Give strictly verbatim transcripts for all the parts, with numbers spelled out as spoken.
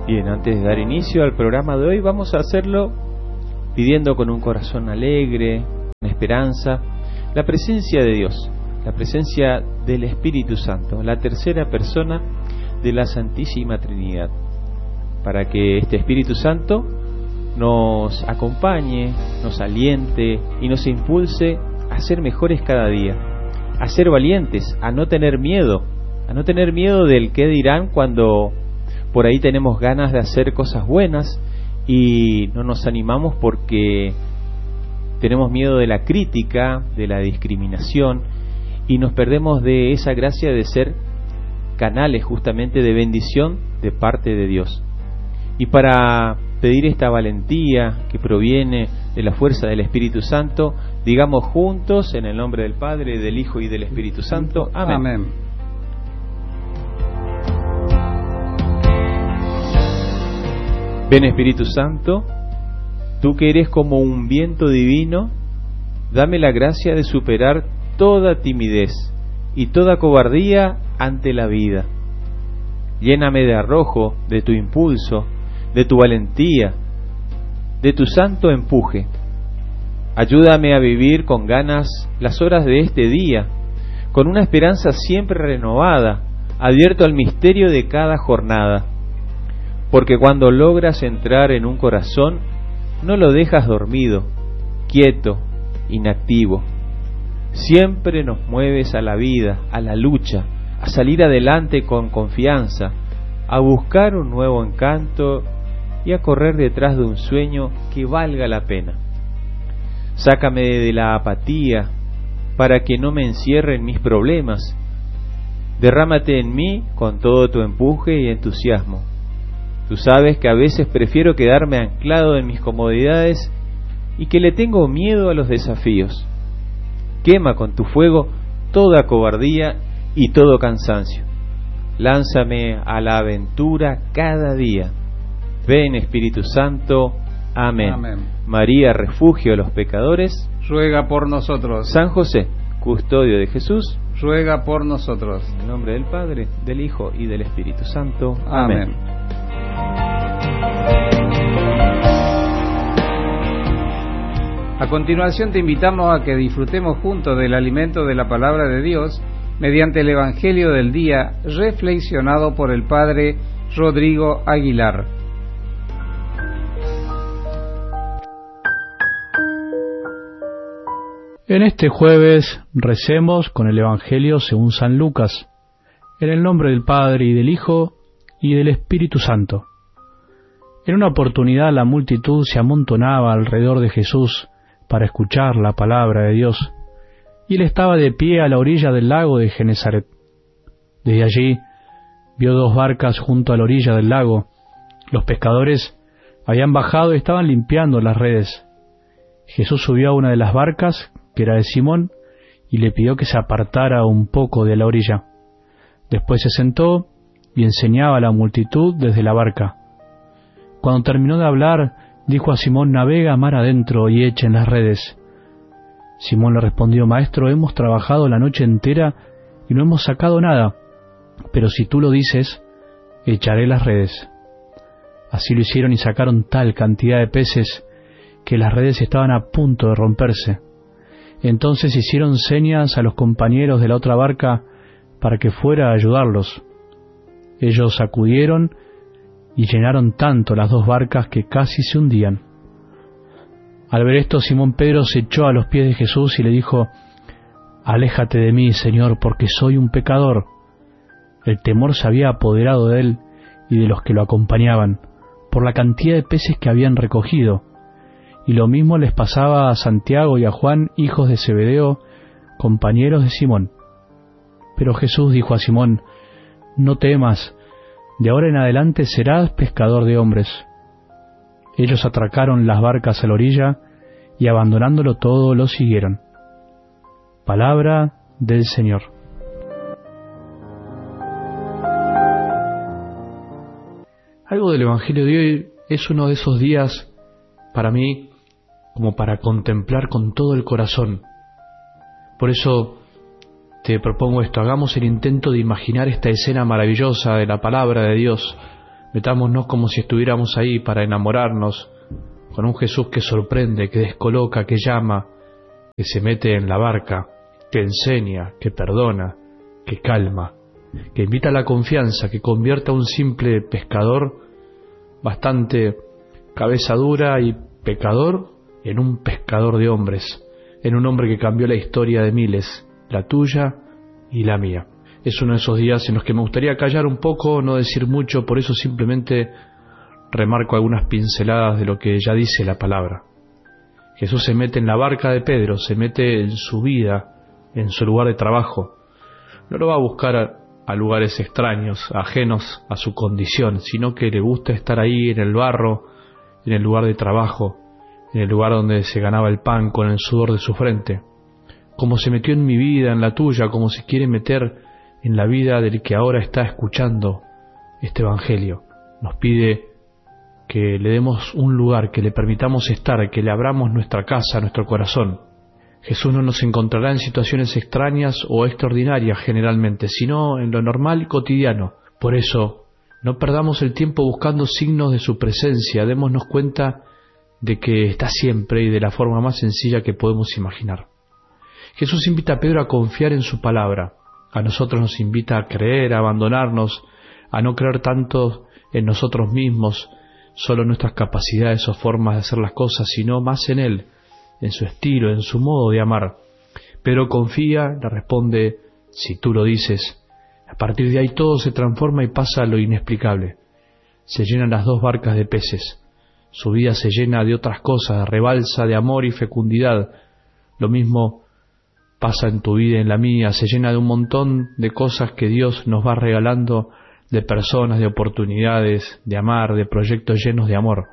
Bien, antes de dar inicio al programa de hoy, vamos a hacerlo pidiendo con un corazón alegre, con esperanza, la presencia de Dios, la presencia del Espíritu Santo, la tercera persona de la Santísima Trinidad, para que este Espíritu Santo nos acompañe, nos aliente y nos impulse a ser mejores cada día, a ser valientes, a no tener miedo, a no tener miedo del qué dirán cuando por ahí tenemos ganas de hacer cosas buenas y no nos animamos porque tenemos miedo de la crítica, de la discriminación, y nos perdemos de esa gracia de ser canales justamente de bendición de parte de Dios. Y para pedir esta valentía que proviene de la fuerza del Espíritu Santo, digamos juntos en el nombre del Padre, del Hijo y del Espíritu Santo. Amén. Amén. Ven Espíritu Santo, tú que eres como un viento divino, dame la gracia de superar toda timidez y toda cobardía ante la vida. Lléname de arrojo, de tu impulso, de tu valentía, de tu santo empuje. Ayúdame a vivir con ganas las horas de este día, con una esperanza siempre renovada, abierto al misterio de cada jornada. Porque cuando logras entrar en un corazón, no lo dejas dormido, quieto, inactivo. Siempre nos mueves a la vida, a la lucha, a salir adelante con confianza, a buscar un nuevo encanto y a correr detrás de un sueño que valga la pena. Sácame de la apatía para que no me encierren mis problemas. Derrámate en mí con todo tu empuje y entusiasmo. Tú sabes que a veces prefiero quedarme anclado en mis comodidades y que le tengo miedo a los desafíos. Quema con tu fuego toda cobardía y todo cansancio. Lánzame a la aventura cada día. Ven Espíritu Santo. Amén. Amén. María, refugio de los pecadores, ruega por nosotros. San José, custodio de Jesús, ruega por nosotros. En el nombre del Padre, del Hijo y del Espíritu Santo. Amén. Amén. A continuación te invitamos a que disfrutemos juntos del alimento de la palabra de Dios mediante el Evangelio del día reflexionado por el Padre Rodrigo Aguilar. En este jueves recemos con el Evangelio según San Lucas, en el nombre del Padre y del Hijo y del Espíritu Santo. En una oportunidad la multitud se amontonaba alrededor de Jesús para escuchar la palabra de Dios, y él estaba de pie a la orilla del lago de Genesaret. Desde allí vio dos barcas junto a la orilla del lago. Los pescadores habían bajado y estaban limpiando las redes. Jesús subió a una de las barcas, que era de Simón, y le pidió que se apartara un poco de la orilla. Después se sentó y enseñaba a la multitud desde la barca. Cuando terminó de hablar, dijo a Simón: navega mar adentro y echen las redes. Simón le respondió: Maestro, hemos trabajado la noche entera y no hemos sacado nada, pero si tú lo dices, echaré las redes. Así lo hicieron y sacaron tal cantidad de peces que las redes estaban a punto de romperse. Entonces hicieron señas a los compañeros de la otra barca para que fuera a ayudarlos. Ellos acudieron y llenaron tanto las dos barcas que casi se hundían. Al ver esto, Simón Pedro se echó a los pies de Jesús y le dijo: Aléjate de mí, Señor, porque soy un pecador. El temor se había apoderado de él y de los que lo acompañaban, por la cantidad de peces que habían recogido. Y lo mismo les pasaba a Santiago y a Juan, hijos de Zebedeo, compañeros de Simón. Pero Jesús dijo a Simón: No temas, de ahora en adelante serás pescador de hombres. Ellos atracaron las barcas a la orilla y abandonándolo todo lo siguieron. Palabra del Señor. Algo del Evangelio de hoy es uno de esos días para mí como para contemplar con todo el corazón. Por eso te propongo esto: hagamos el intento de imaginar esta escena maravillosa de la palabra de Dios, Metámonos como si estuviéramos ahí para enamorarnos con un Jesús que sorprende, que descoloca, que llama, que se mete en la barca, que enseña, que perdona, que calma, que invita a la confianza, que convierta a un simple pescador bastante cabeza dura y pecador en un pescador de hombres, en un hombre que cambió la historia de miles, la tuya y la mía. Es uno de esos días en los que me gustaría callar un poco, no decir mucho, por eso simplemente remarco algunas pinceladas de lo que ya dice la palabra. Jesús se mete en la barca de Pedro, se mete en su vida, en su lugar de trabajo. No lo va a buscar a, a lugares extraños, ajenos a su condición, sino que le gusta estar ahí en el barro, en el lugar de trabajo, en el lugar donde se ganaba el pan con el sudor de su frente. Como se metió en mi vida, en la tuya, como se quiere meter en la vida del que ahora está escuchando este Evangelio. Nos pide que le demos un lugar, que le permitamos estar, que le abramos nuestra casa, nuestro corazón. Jesús no nos encontrará en situaciones extrañas o extraordinarias generalmente, sino en lo normal y cotidiano. Por eso, no perdamos el tiempo buscando signos de su presencia, démonos cuenta de que está siempre y de la forma más sencilla que podemos imaginar. Jesús invita a Pedro a confiar en su palabra. A nosotros nos invita a creer, a abandonarnos, a no creer tanto en nosotros mismos, solo en nuestras capacidades o formas de hacer las cosas, sino más en Él, en su estilo, en su modo de amar. Pedro confía, le responde, si tú lo dices. A partir de ahí todo se transforma y pasa a lo inexplicable. Se llenan las dos barcas de peces. Su vida se llena de otras cosas, rebalsa de amor y fecundidad. Lo mismo pasa en tu vida y en la mía, se llena de un montón de cosas que Dios nos va regalando, de personas, de oportunidades, de amar, de proyectos llenos de amor.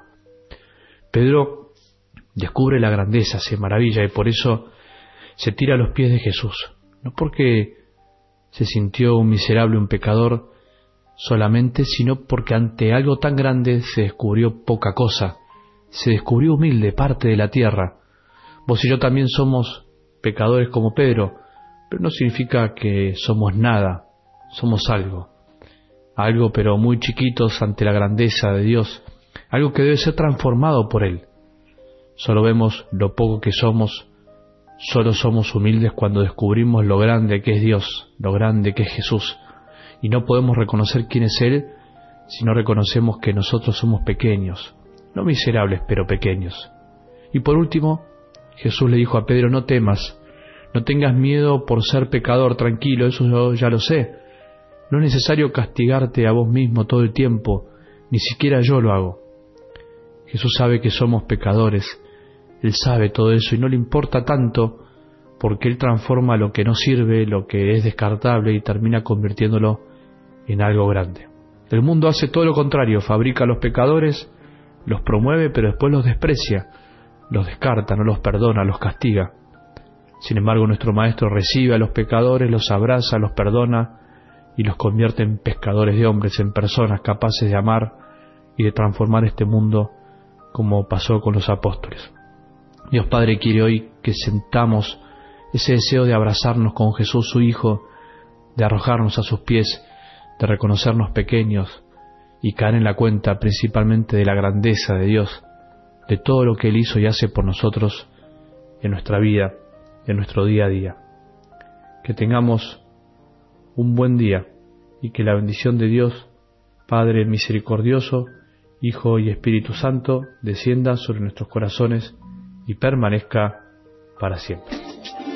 Pedro descubre la grandeza, se maravilla y por eso se tira a los pies de Jesús. No porque se sintió un miserable, un pecador solamente, sino porque ante algo tan grande se descubrió poca cosa, se descubrió humilde, parte de la tierra. Vos y yo también somos pecadores como Pedro, pero no significa que somos nada, somos algo, algo pero muy chiquitos ante la grandeza de Dios, algo que debe ser transformado por Él. Solo vemos lo poco que somos, solo somos humildes cuando descubrimos lo grande que es Dios, lo grande que es Jesús, y no podemos reconocer quién es Él si no reconocemos que nosotros somos pequeños, no miserables, pero pequeños. Y por último, Jesús le dijo a Pedro, no temas, no tengas miedo por ser pecador, tranquilo, eso yo ya lo sé. No es necesario castigarte a vos mismo todo el tiempo, ni siquiera yo lo hago. Jesús sabe que somos pecadores, Él sabe todo eso y no le importa tanto porque Él transforma lo que no sirve, lo que es descartable y termina convirtiéndolo en algo grande. El mundo hace todo lo contrario, fabrica a los pecadores, los promueve pero después los desprecia, los descarta, no los perdona, los castiga. Sin embargo, nuestro Maestro recibe a los pecadores, los abraza, los perdona y los convierte en pescadores de hombres, en personas capaces de amar y de transformar este mundo como pasó con los apóstoles. Dios Padre quiere hoy que sentamos ese deseo de abrazarnos con Jesús, su Hijo, de arrojarnos a sus pies, de reconocernos pequeños y caer en la cuenta principalmente de la grandeza de Dios, de todo lo que Él hizo y hace por nosotros en nuestra vida, en nuestro día a día. Que tengamos un buen día y que la bendición de Dios, Padre misericordioso, Hijo y Espíritu Santo, descienda sobre nuestros corazones y permanezca para siempre.